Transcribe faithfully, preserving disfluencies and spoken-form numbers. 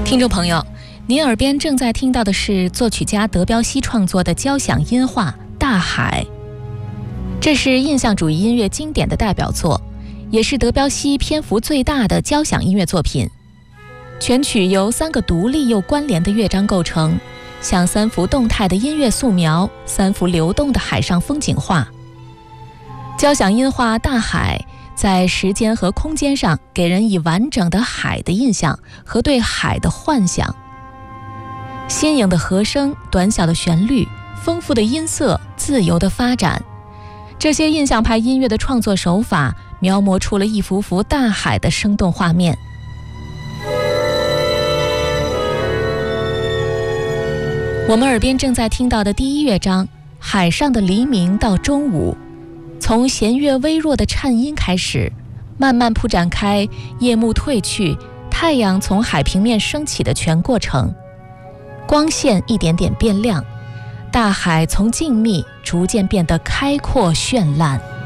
听众朋友，您耳边正在听到的是作曲家德彪西创作的交响音画《大海》，这是印象主义音乐经典的代表作，也是德彪西篇幅最大的交响音乐作品。全曲由三个独立又关联的乐章构成，像三幅动态的音乐素描，三幅流动的海上风景画。交响音画《大海》在时间和空间上给人以完整的海的印象和对海的幻想。新颖的和声，短小的旋律，丰富的音色，自由的发展，这些印象派音乐的创作手法描摹出了一幅幅大海的生动画面。我们耳边正在听到的第一乐章《海上的黎明到中午》，从弦乐微弱的颤音开始，慢慢铺展开夜幕褪去，太阳从海平面升起的全过程。光线一点点变亮，大海从静谧逐渐变得开阔绚烂。